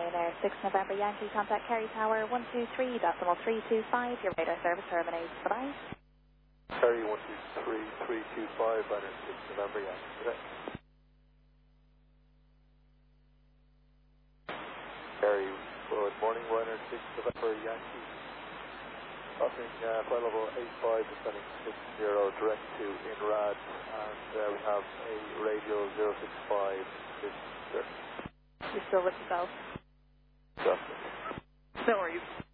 Ryanair 6 November Yankee, contact Kerry Tower 123.325. Your radar service terminates. Bye-bye. Kerry 123.325, Ryanair 6 November Yankee. Today. Kerry, good morning, Ryanair 6 November Yankee. Offering flight level 85, descending 60 direct to INRAD, and we have a radio 065. You're still with yourself. Just. No worries.